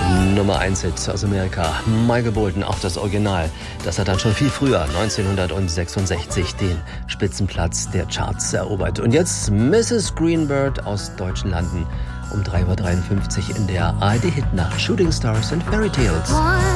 Nummer 1 Hit aus Amerika. Michael Bolton, auch das Original. Das hat dann schon viel früher, 1966, den Spitzenplatz der Charts erobert. Und jetzt Mrs. Greenbird aus deutschen Landen um 3:53 Uhr in der ARD-Hitnacht. Shooting Stars and Fairy Tales.